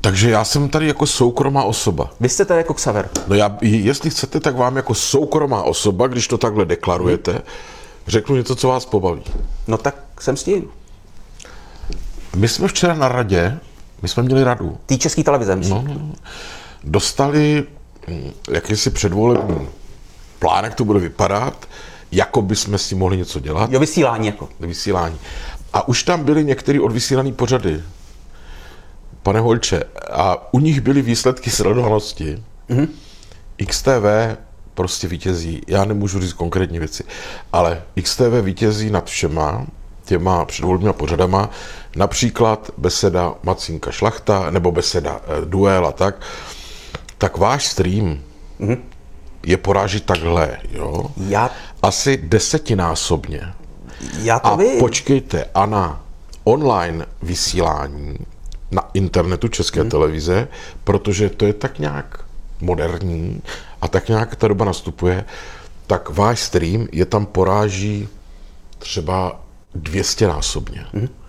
Takže já jsem tady jako soukromá osoba. Vy jste tady jako Xaver. No já, jestli chcete, tak vám jako soukromá osoba, když to takhle deklarujete, řeknu něco, co vás pobaví. No tak jsem s tím. My jsme včera na radě, my jsme měli radu. Tý Český televize, myslím. No, dostali jakýsi předvolební plán, jak to bude vypadat, jako by jsme si mohli něco dělat. Jo, vysílání jako. Vysílání. A už tam byly některé odvysílané pořady. Pane Holče, a u nich byly výsledky sledovanosti. XTV prostě vítězí. Já nemůžu říct konkrétní věci, ale XTV vítězí nad všema těma předvolebníma pořadama, například beseda Macínka Šlachta, nebo beseda Duel a tak váš stream je poráží takhle, jo? Asi 10násobně. Já to A vím. počkejte, a na online vysílání na internetu České televize, protože to je tak nějak moderní a tak nějak ta doba nastupuje, tak váš stream je tam poráží třeba 200násobně.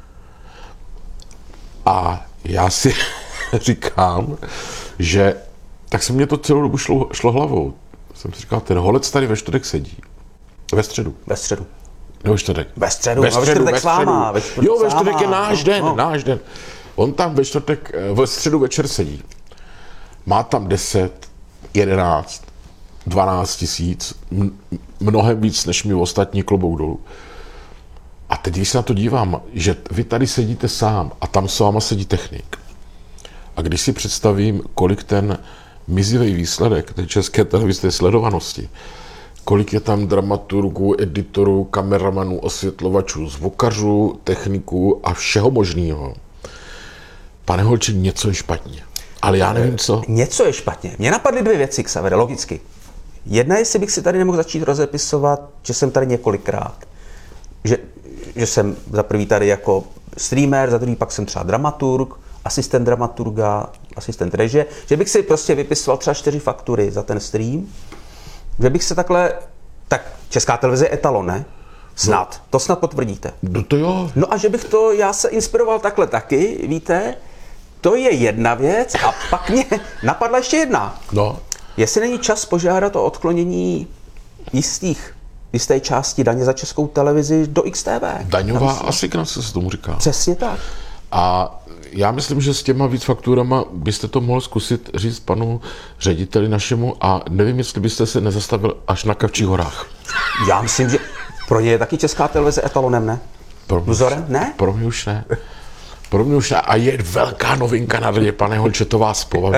A já si říkám, že tak se mě to celou dobu šlo hlavou. Jsem si říkal, ten Holec tady ve čtvrtek sedí. Ve středu. Nebo čtvrtek. Ve středu s váma. Jo, ve čtvrtek je náš den. On tam ve středu večer sedí. Má tam 10, 11, 12 tisíc, mnohem víc, než mi ostatní klobouk dolů. A teď, když se na to dívám, že vy tady sedíte sám a tam s váma sedí technik. A když si představím, kolik ten mizivý výsledek té České televize sledovanosti, kolik je tam dramaturgů, editorů, kameramanů, osvětlovačů, zvukařů, techniků a všeho možného. Pane Holče, něco je špatně. Ale já nevím, co. Něco je špatně. Mně napadly dvě věci, Xavere, logicky. Jedna, jestli bych si tady nemohl začít rozepisovat, že jsem tady několikrát. Že jsem za prvý tady jako streamer, za druhý pak jsem třeba dramaturg, asistent dramaturga, asistent režie, že bych si prostě vypisoval třeba 4 faktury za ten stream, že bych se takhle, tak Česká televize je etalon, ne? Snad, to snad potvrdíte. No to jo. No a že bych to, já se inspiroval takhle taky, víte, to je jedna věc a pak mě napadla ještě jedna. No. Jestli není čas požádat o odklonění jisté části daně za Českou televizi do XTV. Daňová asignace se tomu říká. Přesně tak. A já myslím, že s těma víc fakturama byste to mohl zkusit říct panu řediteli našemu a nevím, jestli byste se nezastavil až na Kavčích horách. Já myslím, že pro ně je taky Česká televize etalonem, ne? Vzorem, ne? Pro mě už ne. A je velká novinka na radě, pane Holče, to vás pobaví.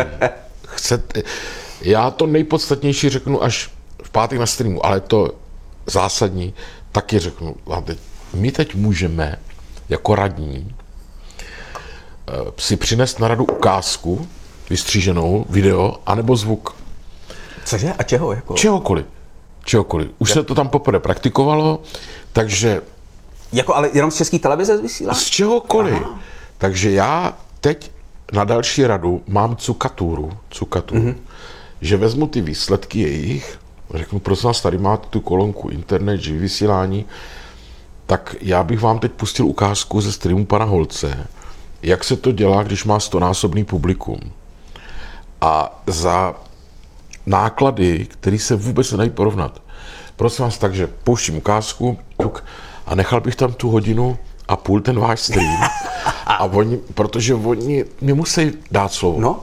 Já to nejpodstatnější řeknu až v pátek na streamu, ale to zásadní taky řeknu vám teď. My teď můžeme jako radní si přinést na radu ukázku, vystříženou, video, anebo zvuk. Cože? A čeho? Jako? Čehokoliv. Už se to tam poprvé praktikovalo, takže... Jako, ale jenom z České televize vysílá? Z čehokoliv. Aha. Takže já teď na další radu mám cukaturu, že vezmu ty výsledky jejich, řeknu, prosím vás, tady máte tu kolonku internet, živý vysílání, tak já bych vám teď pustil ukázku ze streamu pana Holce, jak se to dělá, když má 100násobný publikum. A za náklady, které se vůbec nedají porovnat. Prosím vás, takže pouštím ukázku a nechal bych tam tu 1,5 hodiny ten váš stream. Protože oni mi musí dát slovo. No.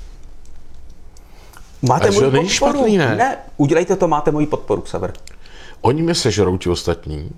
Máte moji podporu. Špatný, ne? Ne, udělejte to, máte moji podporu, Xaver. Oni mě sežerou, ti ostatní.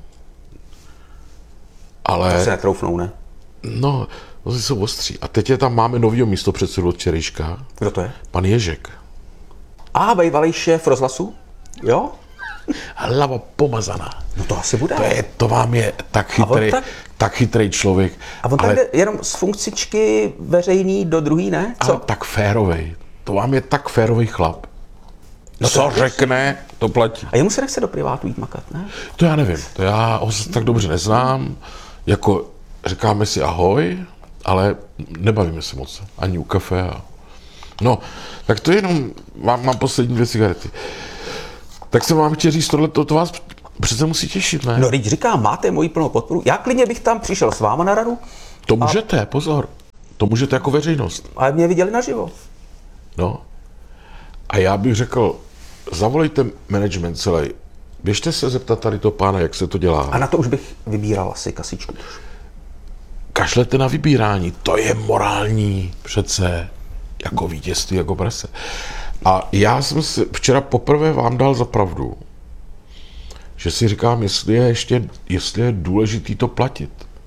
Ale... To se netroufnou, ne? No, oni jsou ostří. A teď tam máme novýho místopředsedu od včerejška. Kdo to je? Pan Ježek. Bývalý šéf rozhlasu? Jo? Hlava pomazaná. No to asi bude. To vám je tak chytrý člověk. A on tak jde jenom z funkcičky veřejný do druhý, ne? Co? Ale tak férovej. To vám je tak férový chlap. No co řekne, to platí. A jemu se nechce do privátu jít makat, ne? To já nevím. To já ho tak dobře neznám. Jako říkáme si ahoj, ale nebavíme se moc. Ani u kafe. No, tak to jenom mám poslední 2 cigarety. Tak jsem vám chtěl říct, to vás přece musí těšit, ne? No, teď říkám, máte moji plnou podporu. Já klidně bych tam přišel s váma na radu. To můžete, pozor. To můžete jako veřejnost. Ale mě viděli naživo. No. A já bych řekl, zavolejte management celý. Běžte se zeptat tady toho pána, jak se to dělá. A na to už bych vybíral asi kasičku. Kašlete na vybírání. To je morální přece jako vítězství, jako prase. A já jsem si včera poprvé vám dal za pravdu, že si říkám, jestli je důležitý to platit.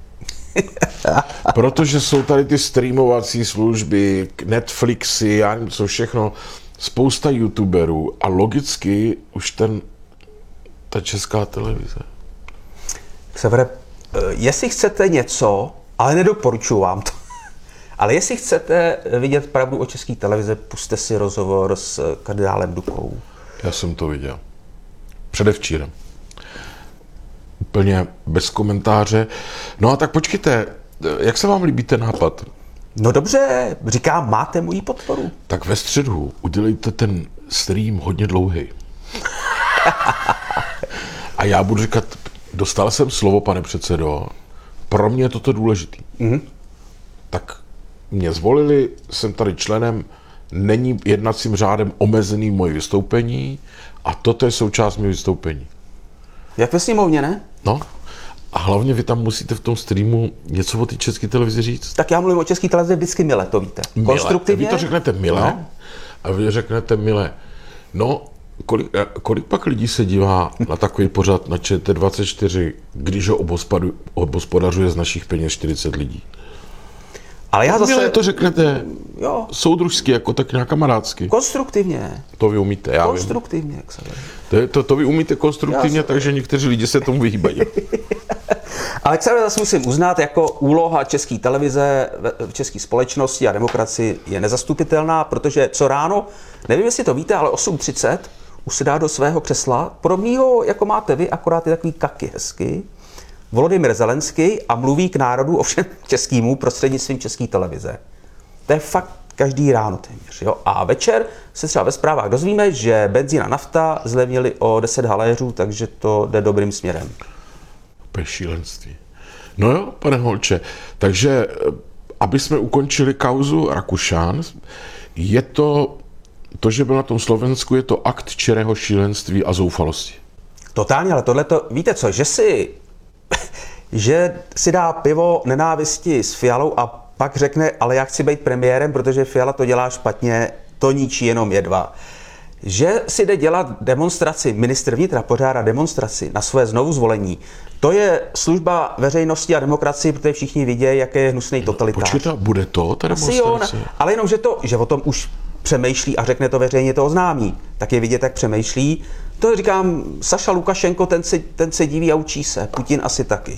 Protože jsou tady ty streamovací služby, Netflixy, já nevím co všechno, spousta youtuberů a logicky už ta Česká televize. Severe, jestli chcete něco, ale nedoporučuji vám to, ale jestli chcete vidět pravdu o České televize, pusťte si rozhovor s kardinálem Dukou. Já jsem to viděl. Předevčírem. Úplně bez komentáře. No a tak počkejte, jak se vám líbí ten nápad? No dobře, říkám, máte moji podporu. Tak ve středu udělejte ten stream hodně dlouhý. A já budu říkat, dostal jsem slovo, pane předsedo, pro mě je toto důležitý. Mm-hmm. Tak mě zvolili, jsem tady členem, není jednacím řádem omezený moje vystoupení a toto je součást mého vystoupení. Jak ve sněmovně, ne? No, a hlavně vy tam musíte v tom streamu něco o té České televizi říct. Tak já mluvím o České televizi vždycky mile, to víte. Mile. Konstruktivně. Vy to řeknete mile, no. A vy řeknete mile. No, kolik pak lidí se dívá na takový pořad na ČT24, když ho obhospodařuje z našich peněz 40 lidí? Ale já zase... Mile to řeknete jo. soudružsky, jako tak nějak kamarádsky. Konstruktivně. To vy umíte, já konstruktivně, jak se to vy umíte konstruktivně, takže někteří lidi se tomu vyhýbají. Ale zase musím uznat, jako úloha České televize v české společnosti a demokracii je nezastupitelná, protože co ráno, nevím, jestli to víte, ale 8:30 už se dá do svého křesla, podobného, jako máte vy, akorát je takový kaky hezky, Volodymyr Zelenský a mluví k národu, ovšem českýmu, prostřednictvím České televize. To je fakt každý ráno téměř. Jo? A večer se třeba ve zprávách dozvíme, že benzín a nafta zlevnili o 10 haléřů, takže to jde dobrým směrem. To je šílenství. No jo, pane Holče, takže aby jsme ukončili kauzu Rakušan, je to, že byl na tom Slovensku, je to akt čirého šílenství a zoufalosti. Totálně, ale tohle to, víte co, že si dá pivo nenávisti s Fialou a pak řekne, ale já chci být premiérem, protože Fiala to dělá špatně, to ničí jenom jedva. Že si jde dělat demonstraci, ministr vnitra pořádá demonstraci na své znovuzvolení, to je služba veřejnosti a demokracii, protože všichni vidějí, jaký je hnusný totalitář. Počkejte, bude to ta demonstrace? Jo, ale jenom, že o tom už přemýšlí a řekne to veřejně, to oznámí. Tak je vidět, jak přemýšlí. To říkám, Saša Lukašenko, ten se diví a učí se, Putin asi taky.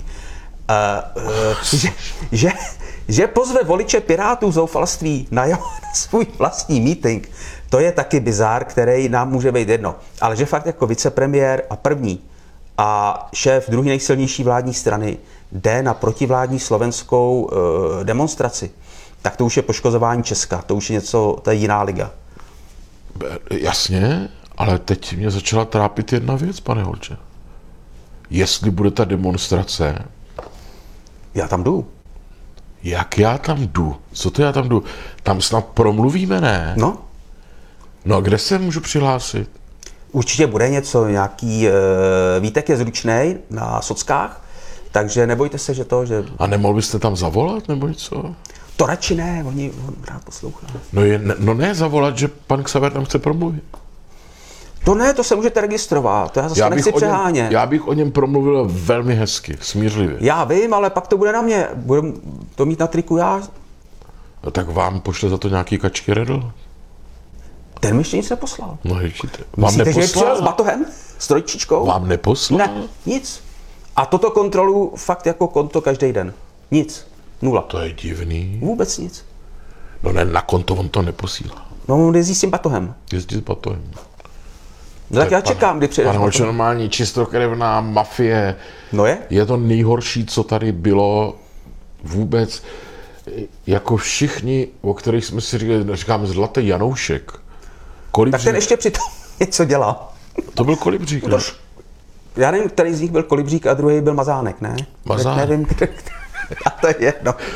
Že pozve voliče Pirátů zoufalství na svůj vlastní meeting, to je taky bizár, který nám může být jedno. Ale že fakt jako vicepremiér a první a šéf druhé nejsilnější vládní strany jde na protivládní slovenskou demonstraci, tak to už je poškozování Česka, to už je něco, to je jiná liga. Jasně, ale teď mě začala trápit jedna věc, pane Holče. Jestli bude ta demonstrace... Já tam jdu. Jak já tam jdu? Co to já tam jdu? Tam snad promluvíme, ne? No. No a kde se můžu přihlásit? Určitě bude něco, nějaký Vítek je zručnej na sockách, takže nebojte se, že to, že... A nemohl byste tam zavolat, nebo něco? To radši ne, on rád poslouchá. No ne zavolat, že pan Xaver tam chce promluvit. To ne, to se můžete registrovat, to já zase nechci přehánět. Já bych o něm promluvil velmi hezky, smířlivě. Já vím, ale pak to bude na mě, budu to mít na triku já. No tak vám pošle za to nějaký kačky redl? Ten mi ještě nic neposlal. No ježíte. Myslíte, že je přijel s batohem? S trojčičkou? Vám neposlal? Ne, nic. A toto kontrolu fakt jako konto každý den. Nic. 0. To je divný. Vůbec nic. No ne, na konto on to neposílá. No on jezdí s tím batohem. Jezdí s batohem. No tak já čekám, kdy přijde. Pane Holče, normální čistokrevná mafie. No je? Je to nejhorší, co tady bylo vůbec. Jako všichni, o kterých jsme si říkáme Zlatý Janoušek. Kolibřík. Tak ten ještě přitom něco dělá. To byl Kolibřík, ne? Já nevím, který z nich byl Kolibřík a druhý byl Mazánek, ne? Mazánek. Nevím, a to je jedno.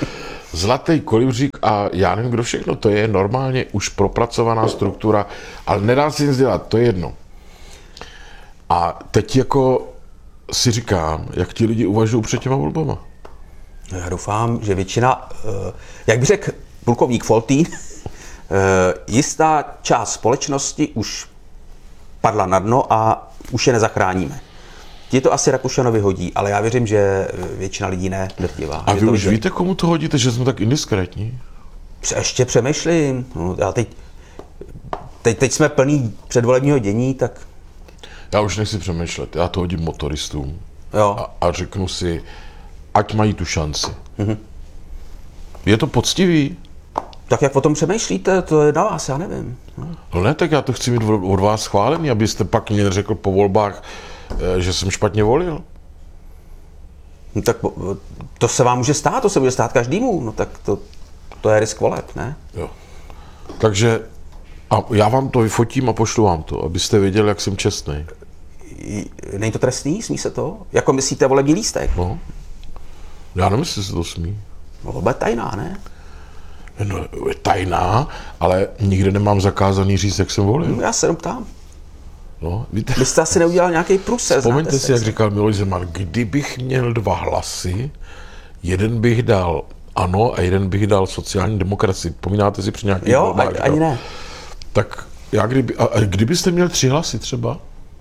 Zlatý kolibřík a já nevím, kdo všechno, to je normálně už propracovaná struktura, ale nedá se nic dělat, to je jedno. A teď jako si říkám, jak ti lidi uvažují před těma volbama. No já doufám, že většina, jak by řekl plukovník Foltýn, jistá část společnosti už padla na dno a už je nezachráníme. Ti to asi Rakušanovi hodí, ale já věřím, že většina lidí ne, drtivá. A vy už víte, komu to hodíte, že jsme tak indiskrétní? Ještě přemýšlím. No, já teď jsme plný předvolebního dění, tak... Já už nechci přemýšlet, já to hodím motoristům. Jo. A řeknu si, ať mají tu šanci. Je to poctivý? Tak jak o tom přemýšlíte, to je na vás, já nevím. No ne, tak já to chci mít od vás schválený, abyste pak mě neřekl po volbách, že jsem špatně volil. No, tak to se vám může stát, to se může stát každému, no tak to je risk voleb, ne? Jo. Takže a já vám to vyfotím a pošlu vám to, abyste věděli, jak jsem čestný. Není to trestný, smí se to? Jako myslíte volební lístek? No. Já nevím, jestli se to smí. No, volba je tajná, ne? No, je tajná, ale nikde nemám zakázaný říct, jak jsem volil. No, já se jenom ptám. No, víte, Vy jste asi neudělal nějaký průser. vzpomeňte si, jak říkal Miloš Zeman, kdybych měl 2 hlasy, jeden bych dal ANO a jeden bych dal sociální demokracii. Pomínáte si při nějakých Jo, volbách? ani ne. Tak já kdybyste měl 3 hlasy třeba?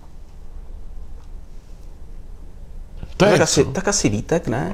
To je Tak asi Vítek, ne?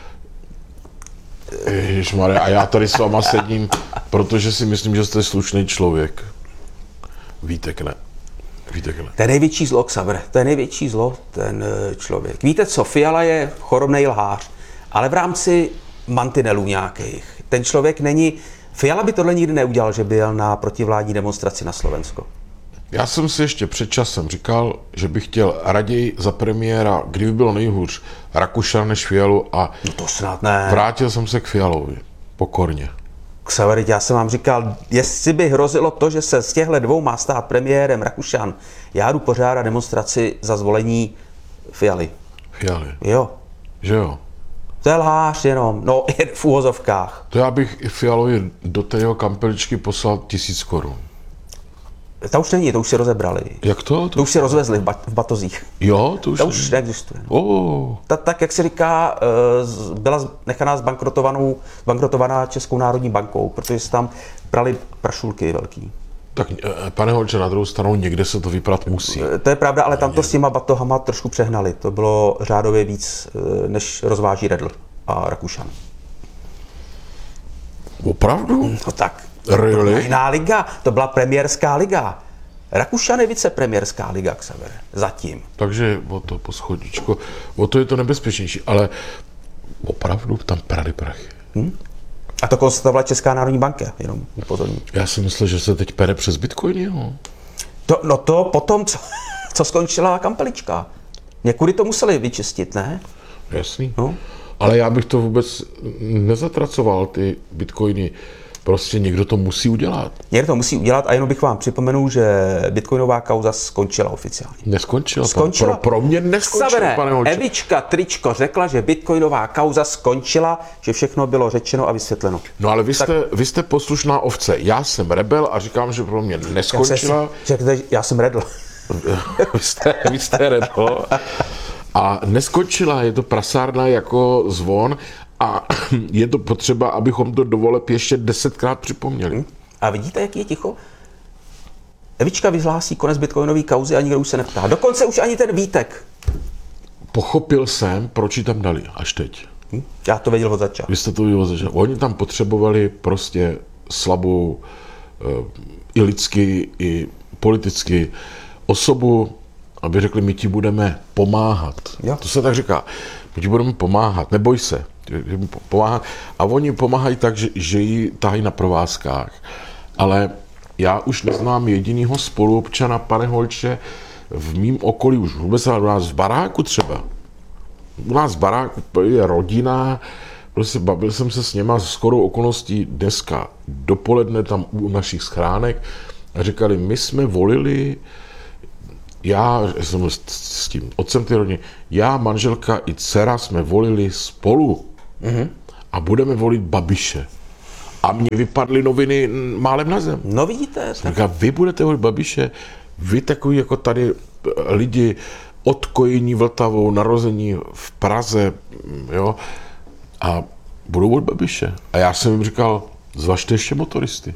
Ježišmarja, a já tady s váma sedím, protože si myslím, že jste slušný člověk. Vítek ne. To je největší zlo, Xaver, to je největší zlo, ten člověk. Víte co, Fiala je chorobnej lhář, ale v rámci mantinelů nějakých. Ten člověk není... Fiala by tohle nikdy neudělal, že by jel na protivládní demonstraci na Slovensko. Já jsem si ještě před časem říkal, že bych chtěl raději za premiéra, kdyby bylo nejhůř, Rakušana než Fialu a No to snad ne. vrátil jsem se k Fialovi. Pokorně. Xaver, já jsem vám říkal, jestli by hrozilo to, že se z těchto 2 má stát premiérem Rakušan, já jdu pořádat demonstraci za zvolení Fialy. Fialy. Jo. Že jo? To je lhář jenom, no jen v úvozovkách. To já bych i Fialovi do té jeho kampeličky poslal 1000 korun. To už není, to už si rozebrali. Jak to? To už si rozvezli v batozích. Jo, to už. To už neexistuje. Tak, jak se říká, byla nechaná zbankrotovaná Českou národní bankou, protože se tam prali prašulky velký. Tak pane Holče, na druhou stranu někde se to vyprat musí. To je pravda, ale tam to s těma batohama trošku přehnali. To bylo řádově víc, než rozváží Redl a Rakušan. Opravdu? No tak. Really? Jiná liga, to byla premiérská liga. Rakušan je vicepremiérská liga, Xaver. Zatím. Takže o to poschodíčko, o to je to nebezpečnější, ale opravdu tam prali prachy. A to konstatovala Česká národní banka, jenom upozorním. Já si myslel, že se teď pere přes Bitcoin, jo? To potom, co skončila kampelička. Někudy to museli vyčistit, ne? Jasný. No. Ale já bych to vůbec nezatracoval, ty Bitcoiny. Prostě někdo to musí udělat. Někdo to musí udělat a jenom bych vám připomenul, že bitcoinová kauza skončila oficiálně. Neskončila. Skončila. Pro mě neskončila, Xavere, pane Holče. Evička Tričko řekla, že bitcoinová kauza skončila, že všechno bylo řečeno a vysvětleno. No ale vy jste poslušná ovce. Já jsem rebel a říkám, že pro mě neskončila. Já jsem redl. vy jste rebel. A neskončila, je to prasárna jako zvon a je to potřeba, abychom to do voleb ještě 10krát připomněli. A vidíte, jaký je ticho? Evička vyhlásí konec bitcoinové kauzy a nikdo už se neptá. Dokonce už ani ten Vítek. Pochopil jsem, proč ji tam dali, až teď. Já to věděl od začátku. Vy jste to viděli od začátku. Oni tam potřebovali prostě slabou, i lidsky, i politicky osobu, aby řekli, my ti budeme pomáhat. Jo. To se tak říká. My ti budeme pomáhat, neboj se. Pomáhat. A oni pomáhají tak, že ji tahají na provázkách. Ale já už neznám jedinýho spoluobčana, pane Holče, v mým okolí, už vůbec u nás v baráku třeba. U nás v baráku je rodina, prostě bavil jsem se s něma shodou okolností dneska dopoledne tam u našich schránek a říkali, my jsme volili, já jsem s tím otcem ty rodiny, já, manželka i dcera jsme volili spolu. a budeme volit Babiše. A mě vypadly noviny málem na zem. No vidíte. Říká, vy budete volit Babiše, vy takový jako tady lidi odkojení Vltavou, narození v Praze, jo, a budou volit Babiše. A já jsem jim říkal, zvažte ještě motoristy.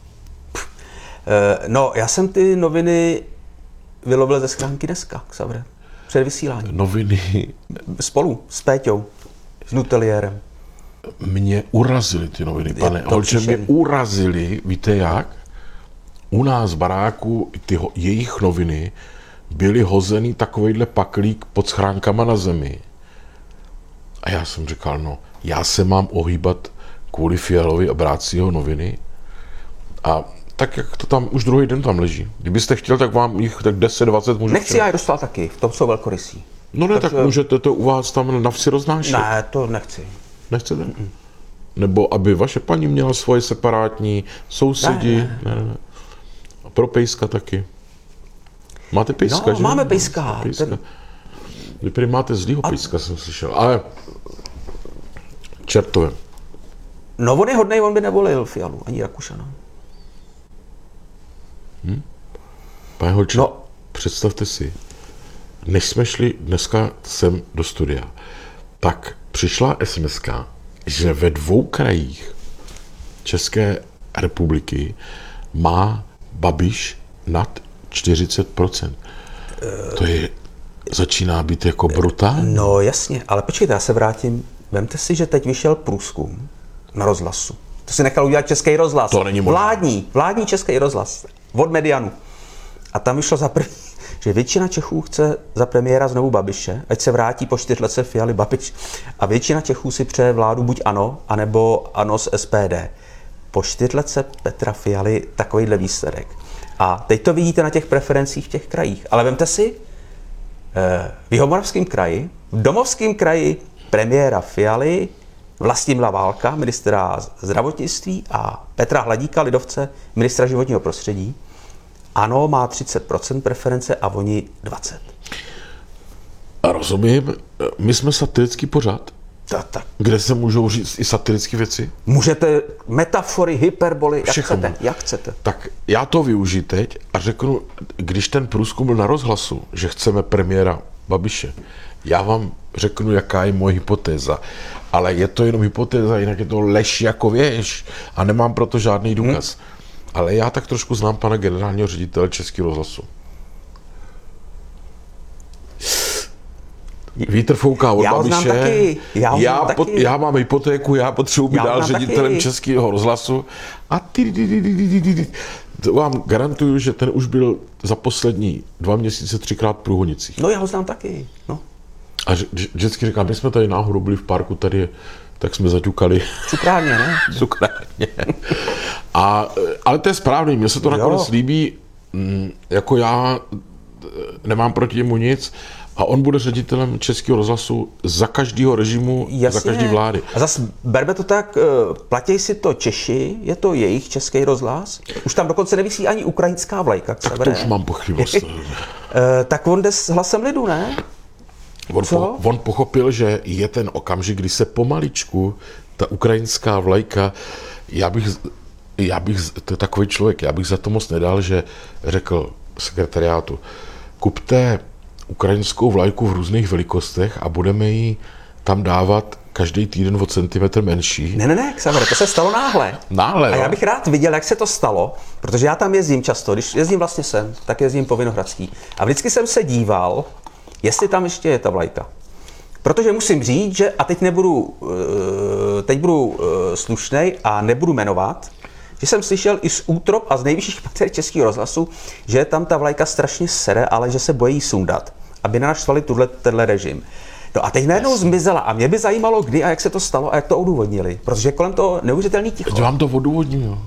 No, já jsem ty noviny vylovil ze schránky dneska, Xavre, před vysíláním. Noviny. Spolu, s Péťou, s Nuteliérem. Mě urazily ty noviny, pane Holče, mě urazily, víte jak? U nás v baráku jejich noviny byly hozený takovejhle paklík pod schránkama na zemi. A já jsem říkal, no, já se mám ohýbat kvůli Fialovi a brát si jeho noviny. A tak, jak to tam už druhý den tam leží. Kdybyste chtěl, tak vám jich tak 10-20 můžu. Nechci, já je dostal taky, v tom jsou velkorysí. No ne, tak můžete to u vás tam na vsi roznášet. Ne, to nechci. Nechcete? Nebo aby vaše paní měla svoje separátní sousedi. Ne. A pro pejska taky. Máte pejska, no, že? Máme pejska. Vy prý máte zlýho pejska, jsem slyšel. Ale čertové. No on je hodnej, on by nevolil Fialu, ani Rakušana. Pane Holče, představte si, než jsme šli dneska sem do studia, tak přišla SMS-ka, že ve 2 krajích České republiky má Babiš nad 40%. To je, začíná být jako brutální. No jasně, ale počkejte, já se vrátím. Vemte si, že teď vyšel průzkum na rozhlasu. To si nechal udělat Český rozhlas. To není možné. Vládní Český rozhlas. Od Medianu. A tam vyšlo za první, že většina Čechů chce za premiéra znovu Babiše, ať se vrátí po 4 letech Fialy Babiš. A většina Čechů si přeje vládu buď ANO, anebo ANO s SPD. Po 4 letech Petra Fialy takovýhle výsledek. A teď to vidíte na těch preferencích v těch krajích. Ale vemte si, v Jihomoravském kraji, v Domovském kraji premiéra Fialy, Vlastimila Válka, ministra zdravotnictví, a Petra Hladíka, lidovce, ministra životního prostředí. ANO má 30% preference a oni 20%. A rozumím, my jsme satirický pořad, kde se můžou říct i satirické věci. Můžete metafory, hyperboly, jak chcete. Tak já to využiju teď a řeknu, když ten průzkum byl na rozhlasu, že chceme premiéra Babiše, já vám řeknu, jaká je moje hypotéza. Ale je to jenom hypotéza, jinak je to lež jako věž a nemám proto žádný důkaz. Ale já tak trošku znám pana generálního ředitele Českého rozhlasu. Vítr fouká od Babiše. Já mám hypotéku, já potřebuji být dál ředitelem Českého rozhlasu. A to vám garantuju, že ten už byl za poslední 2 měsíce 3krát v Průhonicích. No já ho znám taky. No. A vždycky říkám, my jsme tady náhodou byli v parku, tady, tak jsme zaťukali. Cukrárně, ne? Cukrárně. Ale to je správný, mně se to nakonec líbí, jako já nemám proti němu nic a on bude ředitelem Českého rozhlasu za každého režimu, za každý vlády. A zase berme to tak, platí si to Češi, je to jejich Český rozhlas, už tam dokonce nevisí ani ukrajinská vlajka. Tak to už mám pochybost. Tak on jde s hlasem lidu, ne? On pochopil, že je ten okamžik, kdy se pomaličku ta ukrajinská vlajka, já bych, to je takový člověk, já bych za to moc nedal, že řekl sekretariátu, kupte ukrajinskou vlajku v různých velikostech a budeme ji tam dávat každý týden o centimetr menší. Ne, Xaver, to se stalo náhle. A já bych rád viděl, jak se to stalo, protože já tam jezdím často, když jezdím vlastně sem, tak jezdím po Vinohradský. A vždycky jsem se díval, jestli tam ještě je ta vlajka. Protože musím říct, že, a teď budu slušnej a nebudu jmenovat, že jsem slyšel i z útrop a z nejvyšších pater Českého rozhlasu, že tam ta vlajka strašně sere, ale že se bojí sundat, aby nenaštvali tenhle režim. No a teď najednou zmizela a mě by zajímalo, kdy a jak se to stalo a jak to odůvodnili, protože kolem toho neuvěřitelný ticho. Já vám to odůvodním.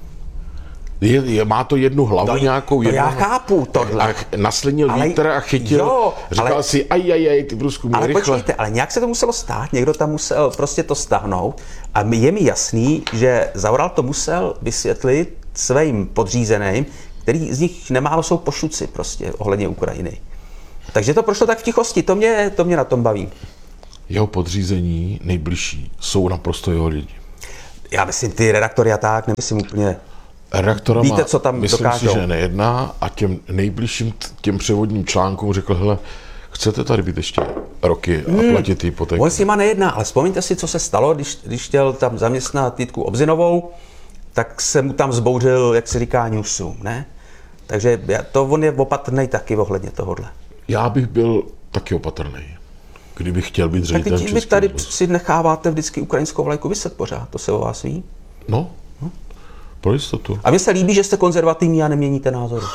Má to jednu hlavu nějakou. Já chápu tohle. A naslinil vítr a chytil. Říkal si, ty průzkumy rychle. Ale počkejte, ale nějak se to muselo stát, někdo tam musel prostě to stáhnout a je mi jasný, že Zaoral to musel vysvětlit svým podřízeným, který z nich nemálo jsou pošuci prostě ohledně Ukrajiny. Takže to prošlo tak v tichosti, to mě na tom baví. jeho podřízení nejbližší jsou naprosto jeho lidi. Já myslím, ty redaktory a tak, nemyslím úplně. Redaktora Víte, co tam myslím dokážou. si, že nejedná a těm nejbližším těm převodním článkům řekl, hele, chcete tady být ještě roky a platit hypotéku? On s nima nejedná, ale vzpomeňte si, co se stalo, když chtěl tam zaměstnat Jitku Obzinovou, tak se mu tam zbouřil, jak se říká, newsroom, ne? Takže on je opatrnej taky ohledně tohohle. Já bych byl taky opatrný, kdybych chtěl být Tak ředitelem vy Českého tady rozhlasu. si necháváte vždycky ukrajinskou vlajku vyset pořád, to se o vás ví. No, pro jistotu. A mně se líbí, že jste konzervativní a neměníte názory.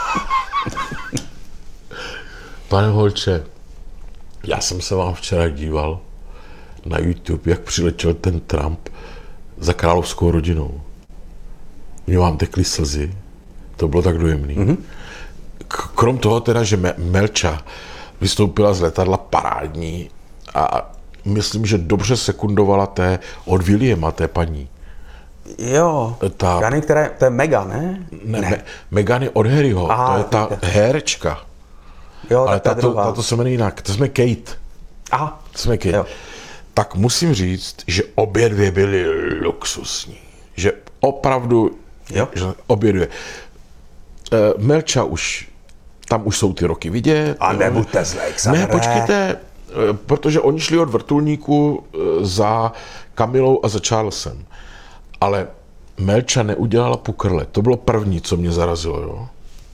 Pane Holče, já jsem se vám včera díval na YouTube, jak přiletěl ten Trump za královskou rodinou. Mně vám tekly slzy, to bylo tak dojemný. Mm-hmm. Krom toho teda, že Melča vystoupila z letadla parádní a myslím, že dobře sekundovala té od Williama, té paní. Jo, já nevím, to je Meghan, ne? Ne. Meghan je od Harryho, Aha, to je ta herečka. Jo, Ale tak tato se jmenuje jinak, to jsme Kate. Aha. Jsme Kate. Jo. Tak musím říct, že obě dvě byly luxusní. Že opravdu, Jo. že obě dvě. Melča tam už jsou ty roky vidět. A nebuďte zlej, Ne, počkejte, protože oni šli od vrtulníku za Kamilou a za Charlesem. Ale Melča neudělala pukrle. To bylo první, co mě zarazilo. Jo?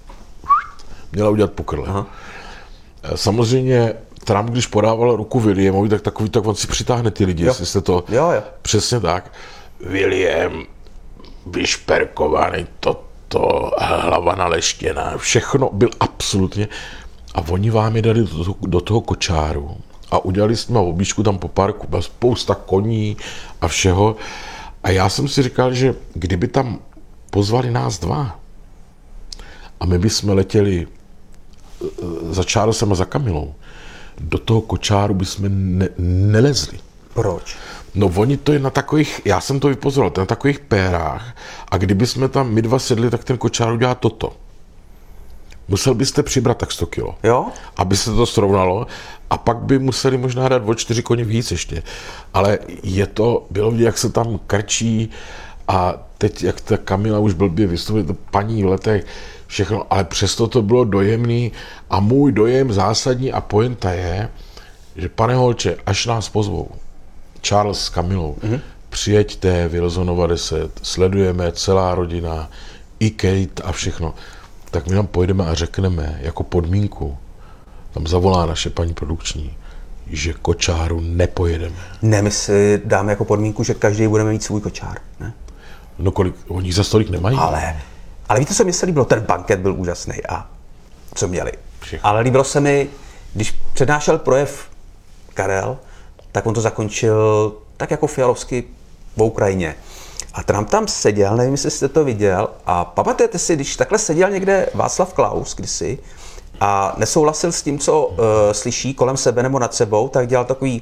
Měla udělat pukrle. Aha. Samozřejmě Trump, když podával ruku Williamovi, tak on si přitáhne ty lidi, jestli jste to... Jo. Přesně tak. William, vyšperkovaný, hlava naleštěná, všechno byl absolutně... A oni vám je dali do toho kočáru a udělali s nima objížďku tam po parku, byla spousta koní a všeho. A já jsem si říkal, že kdyby tam pozvali nás dva a my bychom letěli za Charlesem a za Kamilou, do toho kočáru bychom nelezli. Proč? No oni to je na takových, já jsem to vypozoroval, to je na takových pérách a kdyby jsme tam my dva sedli, tak ten kočár udělá toto. Musel byste přibrat tak 100 kilo, Jo? aby se to srovnalo a pak by museli možná dát o 4 koně víc ještě. Ale bylo vidět, jak se tam krčí a teď, jak ta Kamila už blbě vystupuje, to paní v letech, všechno, ale přesto to bylo dojemný a můj dojem zásadní a pointa je, že pane Holče, až nás pozvou, Charles s Kamilou, přijeďte, Wilsonova 10, sledujeme celá rodina, i Kate a všechno, tak my tam pojedeme a řekneme jako podmínku, tam zavolá naše paní produkční, že kočáru nepojedeme. Ne, my si dáme jako podmínku, že každý budeme mít svůj kočár, ne? No kolik, oni za stolik nemají. Ale víte, co mi se líbilo? Ten banket byl úžasný a co měli. Všechno. Ale líbilo se mi, když přednášel projev Karel, tak on to zakončil tak jako Fialovsky v Ukrajině. A Trump tam seděl, nevím, jestli jste to viděl, a pamatujete si, když takhle seděl někde Václav Klaus kdysi a nesouhlasil s tím, co slyší kolem sebe nebo nad sebou, tak dělal takový...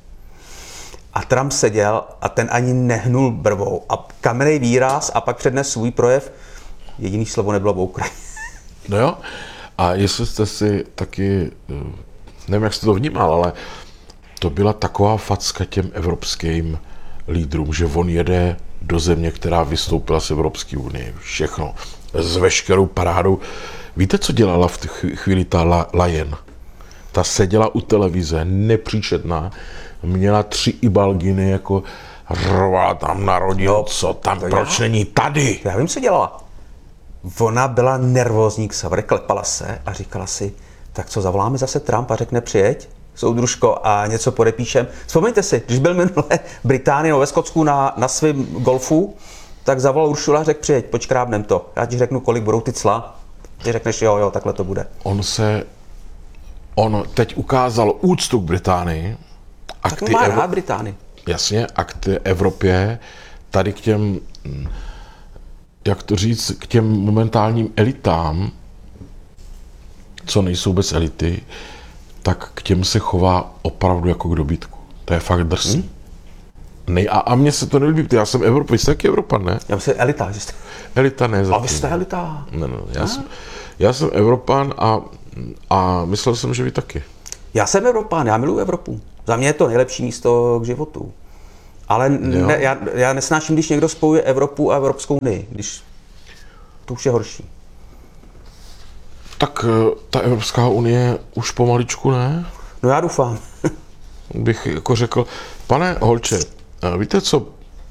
A Trump seděl a ten ani nehnul brvou a kamenný výraz a pak přednes svůj projev. Jediný slovo nebylo v Ukrajině. No jo, a jestli jste si taky, nevím, jak jste to vnímal, ale to byla taková facka těm evropským lídrům, že on jede do země, která vystoupila z Evropské unie. Všechno. S veškerou parádou. Víte, co dělala v té chvíli ta Lajen? Ta seděla u televize, nepříčetná, měla 3 ibalginy, jako rvala tam na rodinu, co tam, proč není tady? Já vím, co dělala. Ona byla nervózní k Savre, klepala se a říkala si, tak co, zavoláme zase Trump a řekne přijeď, soudružko, a něco podepíšem. Vzpomeňte si, když byl minule Británii ve Skotsku na svém golfu, tak zavolal Uršula a řekl přijeď, počkrábnem to. Já ti řeknu, kolik budou ty cla. Ty řekneš jo, takhle to bude. On teď ukázal úctu k Británii. A tak má rád Británii. Jasně, a k té Evropě, tady k těm, jak to říct, k těm momentálním elitám, co nejsou bez elity, tak k těm se chová opravdu jako k dobytku. To je fakt drsný. A mně se to nelíbí, já jsem Evropa, jste taky Evropan, ne? Já myslím elita, že jste... Elita ne. A vy jste elita. Ne, já jsem Evropan a myslel jsem, že vy taky. Já jsem Evropan, já miluji Evropu. Za mě je to nejlepší místo k životu. Ale ne, já nesnáším, když někdo spojuje Evropu a Evropskou unii, když to už je horší. Tak ta Evropská unie už pomaličku ne? No já doufám. Bych jako řekl, pane Holče, víte co,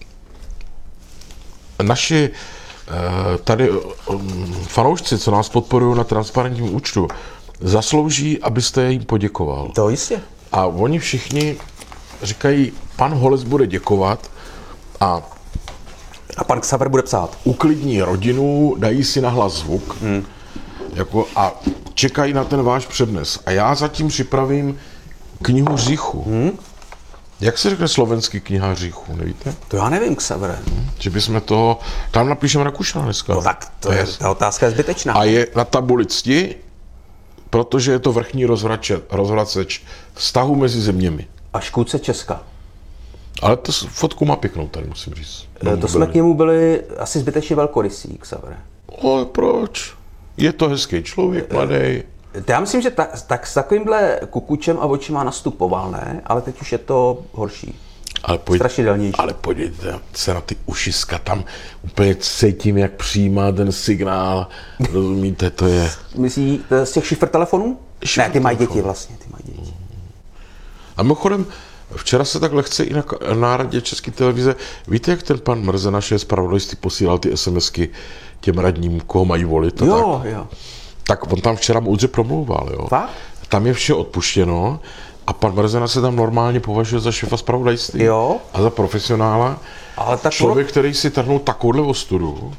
naši tady fanoušci, co nás podporují na transparentním účtu, zaslouží, abyste jim poděkoval. To jistě. A oni všichni říkají, pan Holec bude děkovat a pan Xaver bude psát. Uklidní rodinu, dají si nahlas zvuk jako, a čekají na ten váš přednes. A já zatím připravím knihu hříchu. Jak se řekne slovenský kniha hříchu, nevíte? To já nevím, Xavere. Že bychom to, tam napíšeme Rakušana dneska. No tak ta otázka je zbytečná. A je na tabuli cti, protože je to vrchní rozvraceč vztahu mezi zeměmi. A škůdce Česka. Ale to fotku má pěknou tady, musím říct. To jsme k němu byli asi zbytečně velkorysí, Xavere. Ale proč? Je to hezký člověk, mladý. Já myslím, že tak s takovýmhle kukučem a očima nastupoval, ne? Ale teď už je to horší. Strašidelnější. Ale podívejte se na ty ušiska, tam úplně cítím, jak přijímá ten signál. Rozumíte, to je... Myslí z těch šifr telefonů? Ne, ty mají děti vlastně, ty mají děti. A mimochodem, včera se tak lehce i na radě České televize, víte, jak ten pan Mrze, naše zpravodajství, posílal ty SMSky těm radním, koho mají volit? Jo. Tak on tam včera moudře promlouval, jo. Fakt? Tam je vše odpuštěno a pan Mrzena se tam normálně považuje za šéfa zpravodajství a za profesionála. Ale tak člověk, který si trhnul takovouhle ostudu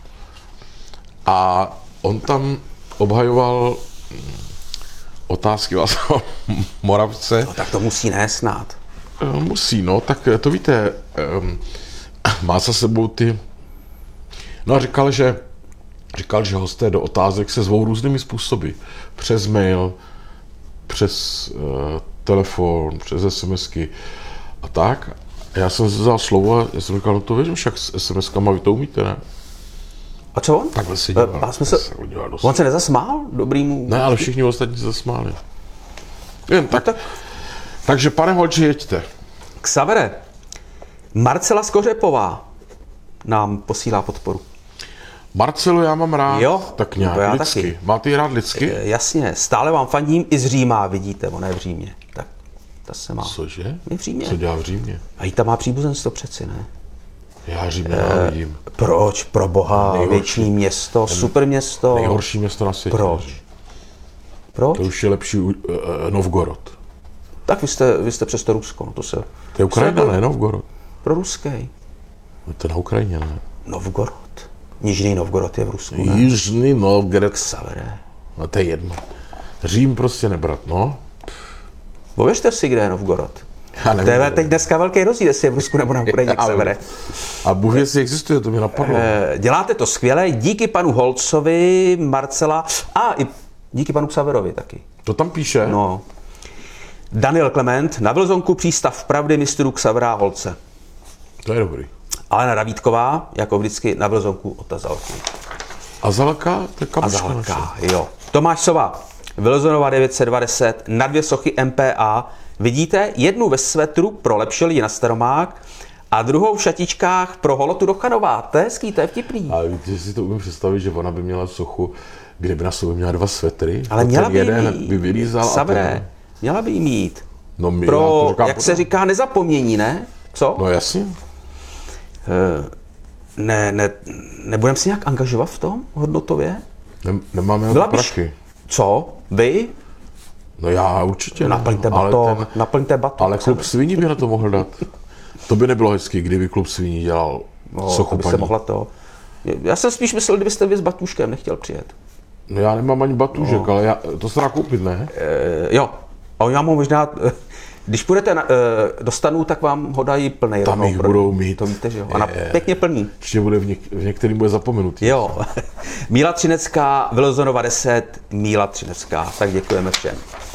a on tam obhajoval otázky Václava Moravce. No tak to musí snad. Musí, no, tak to víte, má za sebou ty... No a říkal, že hosté do otázek se zvou různými způsoby. Přes mail, přes telefon, přes SMSky a tak. Já jsem vzal slovo a já jsem říkal, no to věřím, však s SMSkama vy to umíte, ne? A co on? Takhle se díval. On se nezasmál dobrýmu? Ne, ale všichni ostatní se zasmáli. Jen tak. Takže pane Holči, jeďte. Xavere, Marcela Skořepová nám posílá podporu. Marcelu, já mám rád, jo, tak nějak lidsky. Taky. Máte ji rád lidsky? Jasně, stále vám fandím i z Říma, vidíte, ona je v Římě. Tak ta se má. Cože? Je v Římě. Co dělá v Římě? A jí tam má příbuzenstvo přeci, ne? Já Řím nenávidím. Proč? Pro boha, věčný město, super město. Nejhorší město na světě. Proč? To už je lepší Novgorod. Tak vy jste přes to Rusko, no to se... To je Ukrajina, ne Novgorod. Pro ruský. No to je na Ukrajině, ne? Novgorod. Nižný Novgorod je v Rusku, ne? Jižný Novgorod. Xavere. No to je jedno. Řím prostě nebrat, no. Pověřte si, kde je Novgorod. To je teď dneska velký rozdíl, jestli je v Rusku nebo na Ukrajině, Xavere. A Bůh jestli existuje, to mi napadlo. Děláte to skvěle, díky panu Holcovi, Marcela a i díky panu Xaverovi taky. To tam píše? No. Daniel Klement, na Vlzonku přístav pravdy mistrů Xavera a Holce. To je dobrý. Alena Davídková, jako vždycky na Vlzonku od Azalky. Azalka? To je kamuška. Azalka, jo. Tomáš Sova, Vilzonova 920, na 2 sochy MPA. Vidíte, jednu ve svetru pro lepší lidi na Staromák a druhou v šatičkách pro Holotu do Chanova. To je hezký, to je vtipný. A víte, že si to umím představit, že ona by měla sochu, kde by na sobě měla 2 svetry. Ale měla by jeden by vylízal Sabré, měla by jí mít. No, pro, jak se říká, nezapomnění, ne? Co? No jasně. Nebudeme si nějak angažovat v tom hodnotově? Nemáme na prachy. Co? Vy? No já určitě. Naplňte batok, naplňte batok. Ale klub sviní by na to mohl dát. To by nebylo hezky, kdyby klub sviní dělal sochu paní. Mohla to. Já jsem spíš myslel, kdybyste vy s Batůškem nechtěl přijet. No já nemám ani batůžek, ale to se dá koupit, ne? Jo. A já mám možná... Když půjdete do stanu, tak vám ho dají plnej. Tam jich budou mít. To víte, že jo? A pěkně plný. Ještě bude v některým bude zapomenutý. Jo. Míla Třinecká, Vilzonova 10, Míla Třinecká. Tak děkujeme všem.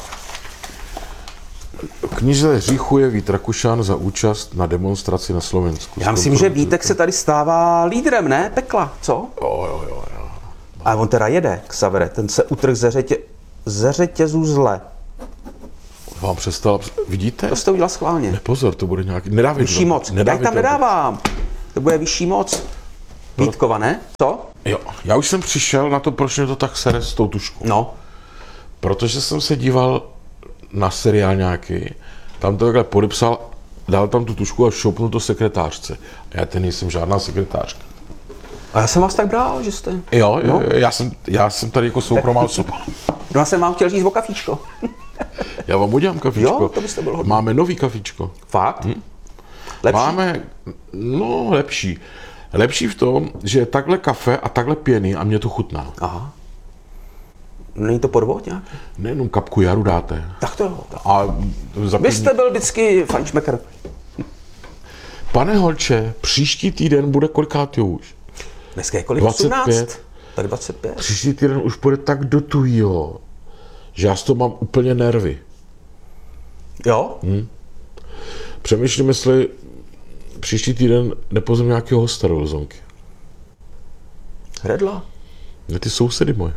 Knize hříchu je Vít Rakušan za účast na demonstraci na Slovensku. Já myslím, že Vítek se tady stává lídrem, ne? Pekla, co? Jo. A on teda jede, Xavere. Ten se utrhl ze řetězů zle. vám přestal, vidíte? To jste udělal schválně. Ne, pozor, to bude nějaký, nedávej Vyšší moc. Já tam nedávám. To bude vyšší moc. Vítkova, ne? Co? Jo, já už jsem přišel na to, proč mě to tak sere s tou tuškou. No. Protože jsem se díval na seriál nějaký, tam to takhle podepsal, dal tam tu tušku a šoupnul to sekretářce. A já ten nejsem žádná sekretářka. A já jsem vás tak bral, že jste. Jo, no. Já jsem tady jako soukromá osoba. No já jsem vám chtěl říct o kafíčko. Já vám udělám kafíčko. Jo, to byste byl hodný. Máme nový kafíčko. Fakt? Lepší? Máme, no lepší. Lepší v tom, že je takhle kafe a takhle pěný a mě to chutná. Aha. Není to podvod nějaký? Nejenom kapku jaru dáte. Tak to jo. A Vy jste byl vždycky fajnšmekr. Pane Holče, příští týden bude kolikátý už? Dneska je kolik? 25. 18? Tak 25. Příští týden už bude tak do tuhýho, že já z toho mám úplně nervy. Jo? Přemýšlím, jestli příští týden nepozvem nějakého hosta do Lozonky. Redla? Ne, ty sousedy moje.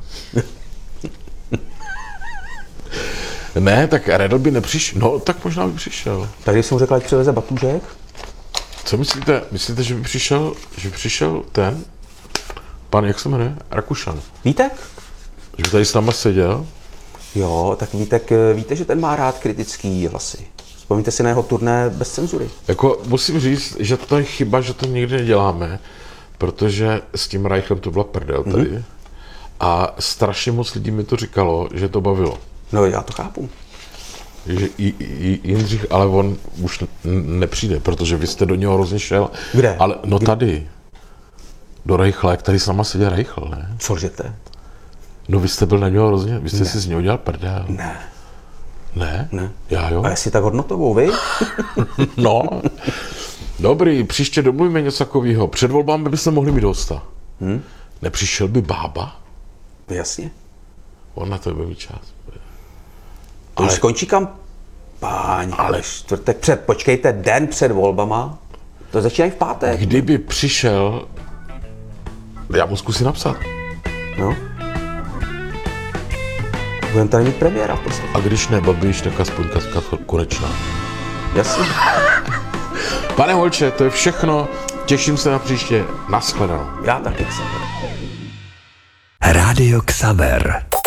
Ne, tak Redl by nepřišel. No, tak možná by přišel. Tak když jsem řekl, ať přiveze batůžek? Co myslíte? Myslíte, že by přišel ten? Pan, jak se jmenuje? Rakušan. Vítek? Že by tady s náma seděl? Jo, tak Vítek, víte, že ten má rád kritický hlasy. Vzpomněte si na jeho turné bez cenzury. Jako musím říct, že to je chyba, že to nikdy neděláme, protože s tím Reichlem to byla prdel tady. A strašně moc lidí mi to říkalo, že to bavilo. No já to chápu. Že Jindřich, ale on už nepřijde, protože vy jste do něho hrozně šel. Kde? Ale no tady. Do Reichla, jak tady s náma seděl Reichl, ne? Co lžete? No vy jste byl na něho hrozně, vy jste si z něho dělal prdel. Ne. Ne? Ne. Já jo? A jestli tak hodnotovou, vy? No. Dobrý, příště domluvíme něco takového. Před volbami bychom mohli mít hosta. Nepřišel by Bába? Jasně. On na to bude mít čas. Ale už končí kampaň. Ale čtvrtek počkejte, den před volbama. To začínají v pátek. Kdyby přišel, já mu zkusím napsat. No. Budeme tady mít premiéra v podstatě. A když ne Babiš, tak aspoň Katka Konečná. Jasně. Pane Holče, to je všechno. Těším se na příště. Nashledanou. Já taky jsem. Rádio Xaver.